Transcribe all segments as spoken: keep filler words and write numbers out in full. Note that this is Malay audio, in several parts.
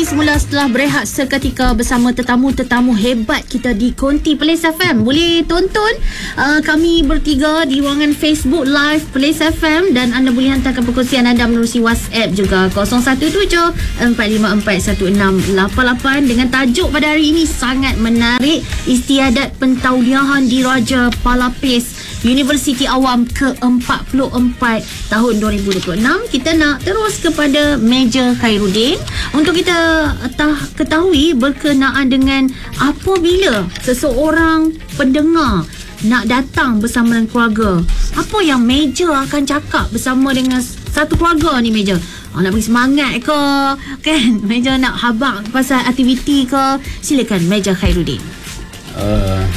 semula setelah berehat seketika bersama tetamu-tetamu hebat kita di Konti Plains F M. Boleh tonton uh, kami bertiga di ruangan Facebook Live Plains F M, dan anda boleh hantarkan perkongsian anda menerusi WhatsApp juga kosong satu tujuh empat lima empat satu enam lapan lapan dengan tajuk pada hari ini sangat menarik, Istiadat Pentauliahan Diraja Palapis Universiti Awam ke empat puluh empat tahun dua ribu dua puluh enam. Kita nak terus kepada Meja Khairuddin untuk kita tah, ketahui berkenaan dengan apabila seseorang pendengar nak datang bersama dengan keluarga, apa yang Meja akan cakap bersama dengan satu keluarga ni Meja? Oh, nak bagi semangat ke kan? Meja nak habaq pasal aktiviti ke? Silakan Meja Khairuddin. Uh,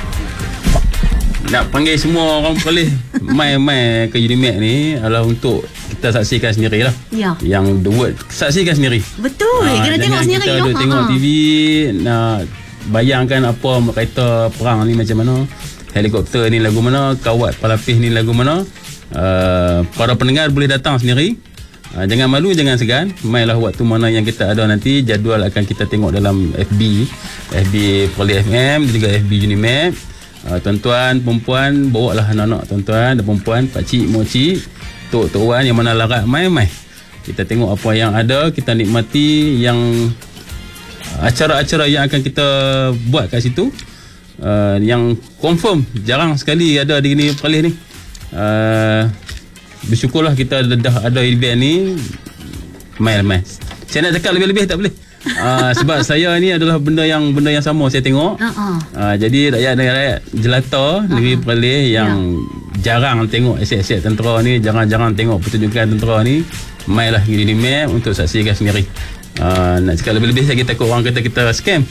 nak panggil semua orang boleh mai-mai ke Unimed ni adalah untuk kita saksikan sendirilah. Ya. Yang the word saksikan sendiri. Betul. Ha, kena tengok sendiri. Kita duduk tengok T V, nak bayangkan apa kereta perang ni macam mana, helikopter ni lagu mana, Kawat Palapis ni lagu mana. Uh, para pendengar boleh datang sendiri. Uh, jangan malu, jangan segan. Mailah waktu mana yang kita ada nanti. Jadual akan kita tengok dalam F B, F B Poli F M dan juga F B Unimed. Uh, tuan-tuan, perempuan, bawa lah anak-anak tuan-tuan dan perempuan, pakcik, mokcik, tok-tok wan yang mana larat, mai-mai. Kita tengok apa yang ada, kita nikmati yang uh, acara-acara yang akan kita buat kat situ. Uh, yang confirm jarang sekali ada di ni Perlis ni. Uh, bersyukurlah kita dah, dah ada event ni. Mai-mai. Saya nak cakap lebih-lebih tak boleh. Uh, sebab saya ni adalah benda yang benda yang sama saya tengok. Uh-uh. Uh, jadi rakyat-rakyat jelata uh-huh. negeri Perlis yang yeah. jarang tengok aset-aset tentera ni, jarang-jarang tengok pertunjukan tentera ni, mailah pergi di map untuk saksikan sendiri. Uh, nak cakap lebih-lebih saya takut orang kata kita scam.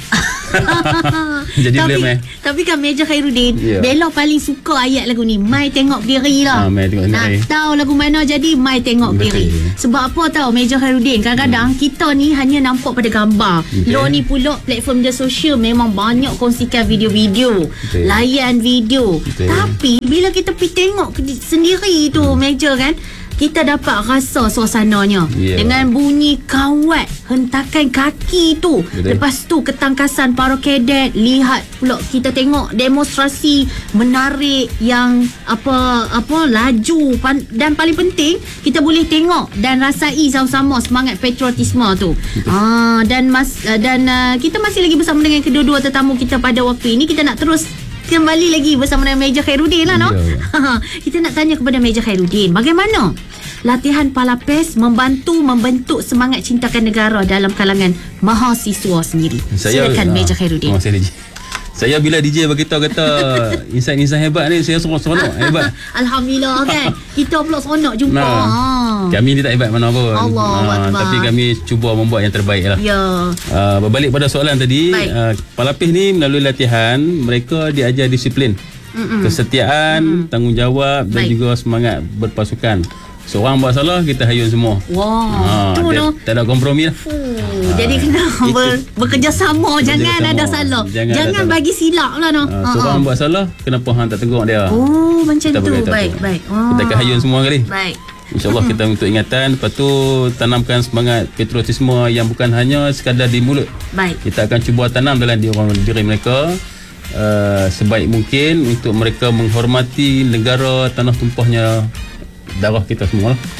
Jadi tapi, boleh mai. Tapi kan Meja Khairuddin, yeah. Bella paling suka ayat lagu ni, mai tengok diri lah. Ha, mai tengok sendiri. Nak tahu lagu mana jadi mai tengok Betul. diri. Sebab apa tahu Meja Khairuddin, kadang-kadang hmm. kita ni hanya nampak pada gambar. Okay. Lo ni pula platform media sosial memang banyak kongsikan video-video, okay. layan video. Okay. Tapi bila kita pergi tengok sendiri tu hmm. Meja kan, kita dapat rasa suasananya yeah. dengan bunyi kawat hentakan kaki tu. Betul. Lepas tu ketangkasan para kadet, lihat pula kita tengok demonstrasi menarik yang apa apa laju, dan paling penting kita boleh tengok dan rasai sama-sama semangat patriotisme tu. Ah, dan mas dan uh, kita masih lagi bersama dengan kedua-dua tetamu kita pada waktu ini. Kita nak terus kembali lagi bersama dengan Meja Khairuddin lah, no? Yeah. Kita nak tanya kepada Meja Khairuddin, bagaimana latihan Palapis membantu membentuk semangat cintakan negara dalam kalangan mahasiswa sendiri? Saya, Silakan Meja Khairuddin. Oh, saya D J. Saya bila D J beritahu kata insan-insan hebat ni, saya seronok-seronok hebat. Alhamdulillah kan. Kita pula seronok jumpa. Nah, ha. Kami ni tak hebat mana pun. Allah ha, tapi kami cuba membuat yang terbaik lah. Ya. Uh, berbalik pada soalan tadi, uh, Palapis ni melalui latihan mereka diajar disiplin, Mm-mm. kesetiaan, Mm-mm. tanggungjawab dan Baik. juga semangat berpasukan. Seorang buat salah, kita hayun semua. Wah, ha, tu tak ada kompromi lah. Ha, jadi kena ber, bekerjasama, jangan ada salah. Jangan, jangan ada bagi silap lah. No. Ha, seorang ha. buat salah, kenapa hang tak tegur dia? Oh, macam kita tu. Baik, tu. baik. Oh. Kita akan hayun semua kali. Baik. InsyaAllah kita untuk ingatan. Lepas tu tanamkan semangat patriotisme yang bukan hanya sekadar di mulut. Baik. Kita akan cuba tanam dalam diri, diri mereka uh, sebaik mungkin untuk mereka menghormati negara, tanah tumpahnya darah kita semua lah.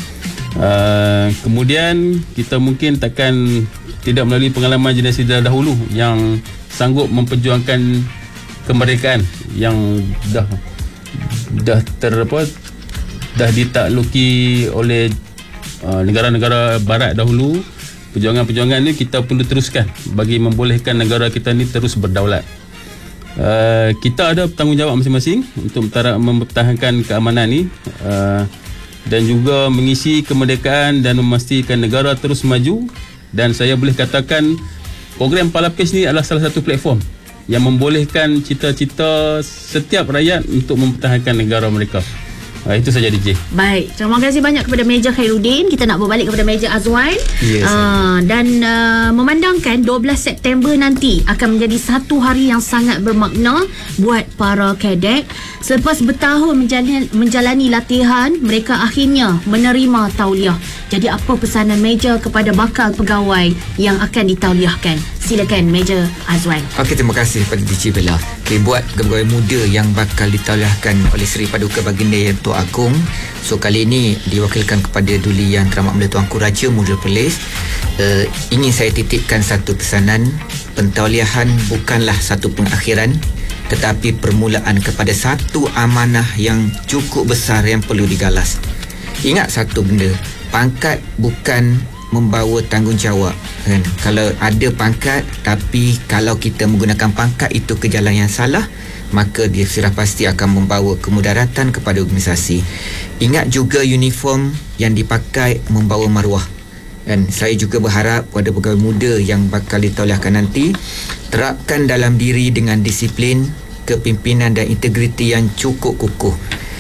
Uh, kemudian kita mungkin takkan tidak melalui pengalaman generasi dahulu yang sanggup memperjuangkan kemerdekaan yang dah dah ter apa dah ditakluki oleh uh, negara-negara barat dahulu. Perjuangan-perjuangan ni kita perlu teruskan bagi membolehkan negara kita ni terus berdaulat. Uh, kita ada tanggungjawab masing-masing untuk mempertahankan keamanan ni, uh, dan juga mengisi kemerdekaan dan memastikan negara terus maju. Dan saya boleh katakan program Palapis ni adalah salah satu platform yang membolehkan cita-cita setiap rakyat untuk mempertahankan negara mereka. Uh, itu saja D J. Baik, terima kasih banyak kepada Meja Khairuddin. Kita nak berbalik kepada Meja Azwan. Yes, uh, dan uh, memandangkan dua belas September nanti akan menjadi satu hari yang sangat bermakna buat para kadet. Selepas bertahun menjalani, menjalani latihan, mereka akhirnya menerima tauliah. Jadi apa pesanan Meja kepada bakal pegawai yang akan ditauliahkan? Silakan Meja Azwan. Okey, terima kasih pada D J Bella. Okey, buat pegawai muda yang bakal ditauliahkan oleh Seri Paduka Baginda Yang Tua Agong. So kali ini diwakilkan kepada Duli Yang Teramat Mulia Tuanku Raja Muda Perlis. Uh, ingin saya titipkan satu pesanan. Pentauliahan bukanlah satu pengakhiran, tetapi permulaan kepada satu amanah yang cukup besar yang perlu digalas. Ingat satu benda, pangkat bukan membawa tanggungjawab, kan? Kalau ada pangkat tapi kalau kita menggunakan pangkat itu ke jalan yang salah, maka dia sudah pasti akan membawa kemudaratan kepada organisasi. Ingat juga uniform yang dipakai membawa maruah. Dan saya juga berharap pada pegawai muda yang bakal ditauliahkan nanti, terapkan dalam diri dengan disiplin, kepimpinan dan integriti yang cukup kukuh.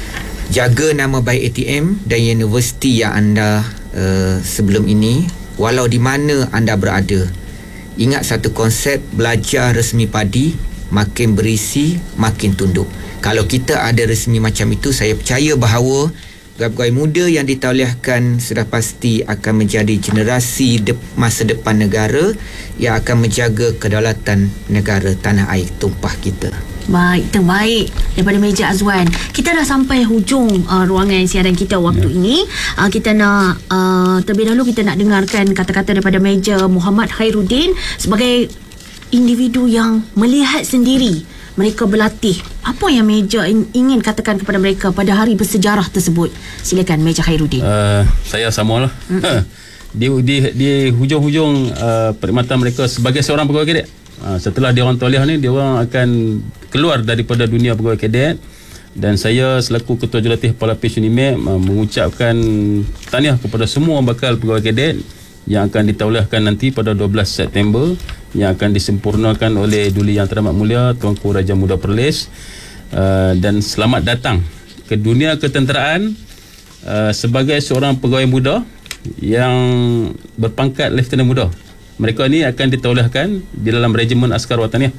Jaga nama baik A T M dan universiti yang anda uh, sebelum ini, walau di mana anda berada. Ingat satu konsep, belajar resmi padi, makin berisi, makin tunduk. Kalau kita ada resmi macam itu, saya percaya bahawa pegawai muda yang ditauliahkan sudah pasti akan menjadi generasi de- masa depan negara yang akan menjaga kedaulatan negara tanah air tumpah kita. Baik, terbaik daripada Meja Azwan. Kita dah sampai hujung uh, ruangan siaran kita waktu ya. ini. Uh, kita nak uh, terlebih dahulu kita nak dengarkan kata-kata daripada Meja Muhammad Khairuddin sebagai individu yang melihat sendiri mereka berlatih. Apa yang Meja ingin katakan kepada mereka pada hari bersejarah tersebut? Silakan Meja Khairuddin. Uh, saya samalah. Mm-hmm. di di di hujung-hujung uh, perkhidmatan mereka sebagai seorang pegawai kadet. Uh, setelah dia orang tauliah ni, dia orang akan keluar daripada dunia pegawai kadet, dan saya selaku Ketua Jurulatih Palapis UNIMED uh, mengucapkan tahniah kepada semua bakal pegawai kadet yang akan ditauliahkan nanti pada dua belas September, yang akan disempurnakan oleh Duli Yang Teramat Mulia Tuanku Raja Muda Perlis. Uh, dan selamat datang ke dunia ketenteraan uh, sebagai seorang pegawai muda yang berpangkat Lieutenant Muda. Mereka ni akan ditauliahkan di dalam Regimen Askar Wataniah.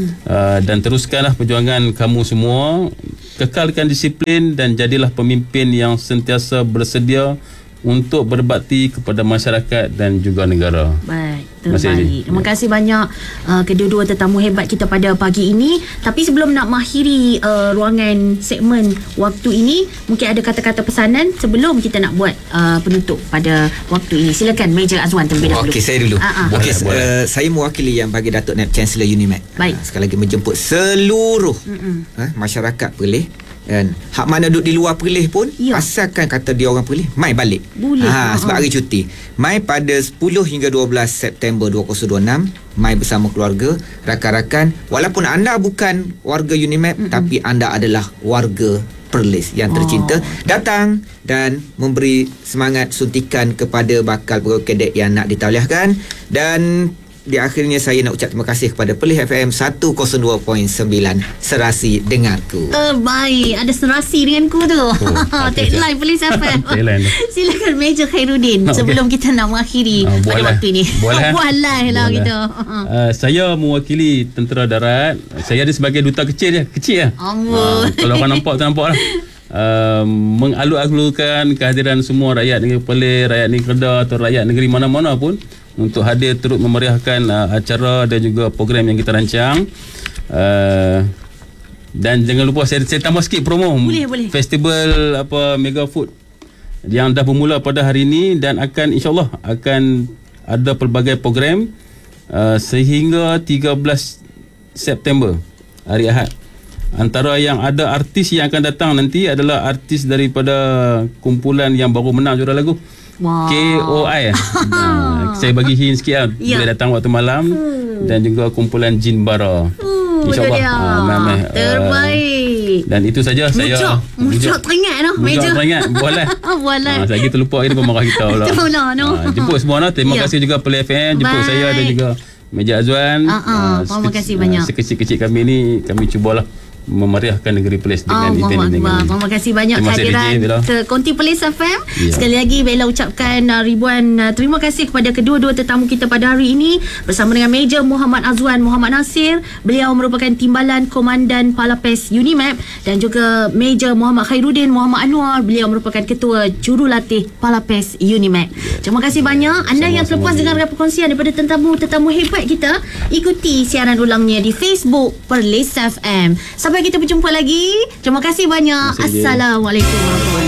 Uh, dan teruskanlah perjuangan kamu semua, kekalkan disiplin dan jadilah pemimpin yang sentiasa bersedia untuk berbakti kepada masyarakat dan juga negara. Baik, terbaik. Terima kasih banyak uh, kedua-dua tetamu hebat kita pada pagi ini. Tapi sebelum nak mengakhiri uh, ruangan segmen waktu ini, mungkin ada kata-kata pesanan sebelum kita nak buat uh, penutup pada waktu ini. Silakan Meja Azwan terlebih dahulu. Okey, saya dulu. Uh-huh. Okey, uh, saya mewakili yang bagi Datuk Naib Chancellor UNIMED. Baik. Uh, sekali lagi menjemput seluruh uh, masyarakat Perlis. Dan hak mana duduk di luar Perlis pun, ya, asalkan kata dia orang Perlis, mai balik. Boleh. Ha, sebab hari cuti. Mai pada sepuluh hingga dua belas September dua ribu dua puluh enam, mai bersama keluarga, rakan-rakan. Walaupun anda bukan warga UNIMED, mm-mm, tapi anda adalah warga Perlis yang tercinta. Oh. Datang dan memberi semangat suntikan kepada bakal pegawai kadet yang nak ditauliahkan. Dan di akhirnya saya nak ucap terima kasih kepada Perlis F M seratus dua perpuluhan sembilan, Serasi Dengarku. Terbaik, ada serasi denganku tu. Oh, tagline Perlis F M. Silakan Meja Khairuddin, okay, sebelum kita nak mengakhiri uh, pada waktu ini. Bualah lah kita. Uh, saya mewakili Tentera Darat. Saya ada sebagai duta kecil je, kecil je. Uh, kalau orang nampak tu nampak lah. Uh, mengalu-alukan kehadiran semua rakyat negeri Perlis, rakyat negeri Kedah atau rakyat negeri mana-mana pun untuk hadir turut memeriahkan uh, acara dan juga program yang kita rancang. Uh, dan jangan lupa saya, saya tambah sikit promo. Boleh, boleh. Festival apa Mega Food yang dah bermula pada hari ini dan akan insyaAllah akan ada pelbagai program uh, sehingga tiga belas September hari Ahad. Antara yang ada artis yang akan datang nanti adalah artis daripada kumpulan yang baru menang juara lagu. Wow. K O I. Nah, saya bagi hint sikit lah. Ya. Boleh datang waktu malam. Hmm. Dan juga kumpulan Jin Bara. Hmm, InsyaAllah. Uh, meh, terbaik. Uh, dan itu saja. Mucuk. Saya Mucuk teringat lah. Mucuk teringat. Buatlah. Buatlah. Uh, lagi terlupa kita pemarah kita pula. Itulah. No. Uh, jemput semua lah. Terima ya. kasih juga Perlis F M. Jemput Bye. saya dan juga Meja Azwan. Uh-uh. uh, Terima kasih banyak. Uh, sekecil-kecil kami ni, kami cubalah memeriahkan negeri Perlis dengan Allahu event ini. Akbar. Terima kasih banyak Terima kasih, kehadiran D J Bella. ke Konti Perlis F M. Ya. Sekali lagi Bella ucapkan uh, ribuan uh, terima kasih kepada kedua-dua tetamu kita pada hari ini bersama dengan Major Muhammad Azwan Muhammad Nasir. Beliau merupakan Timbalan Komandan Palapes Unimap, dan juga Major Muhammad Khairuddin Muhammad Anwar. Beliau merupakan Ketua Jurulatih Palapes Unimap. Terima kasih banyak anda yang terlepas dengan perkongsian daripada tetamu-tetamu hebat kita. Ikuti siaran ulangnya di Facebook Perlis F M. Sampai kita berjumpa lagi. Terima kasih banyak. Terima kasih, J. Assalamualaikum warahmatullahi wabarakatuh.